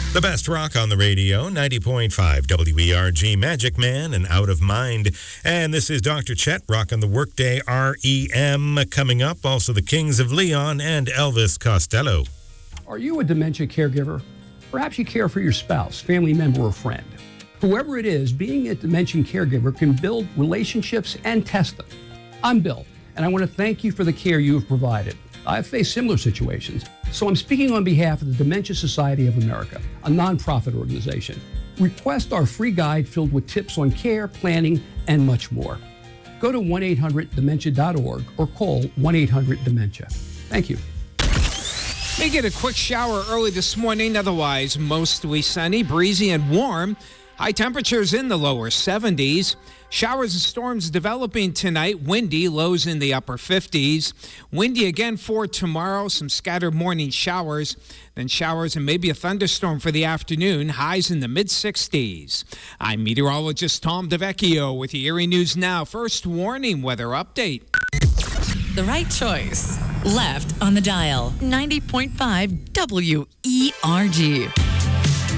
The best rock on the radio, 90.5 WERG, Magic Man and Out of Mind. And this is Dr. Chet, rocking the Workday REM. Coming up, also the Kings of Leon and Elvis Costello. Are you a dementia caregiver? Perhaps you care for your spouse, family member, or friend. Whoever it is, being a dementia caregiver can build relationships and test them. I'm Bill, and I want to thank you for the care you have provided. I've faced similar situations, so I'm speaking on behalf of the Dementia Society of America, a nonprofit organization. Request our free guide filled with tips on care, planning, and much more. Go to 1-800-DEMENTIA.org or call 1-800-DEMENTIA. Thank you. May get a quick shower early this morning, otherwise mostly sunny, breezy, and warm. High temperatures in the lower 70s. Showers and storms developing tonight. Windy, lows in the upper 50s. Windy again for tomorrow. Some scattered morning showers. Then showers and maybe a thunderstorm for the afternoon. Highs in the mid-60s. I'm meteorologist Tom DeVecchio with the Erie News Now. First warning weather update. The right choice. Left on the dial. 90.5 WERG.